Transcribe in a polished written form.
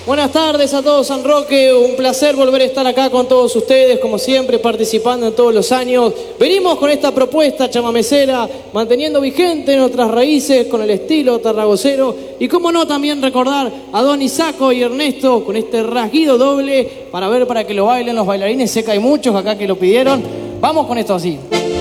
Buenas tardes a todos, San Roque. Un placer volver a estar acá con todos ustedes, como siempre, participando en todos los años. Venimos con esta propuesta chamamecera, manteniendo vigente nuestras raíces con el estilo tarragocero. Y cómo no, también recordar a Don Isaco y Ernesto con este rasguido doble para que lo bailen los bailarines. Sé que hay muchos acá que lo pidieron. Vamos con esto así.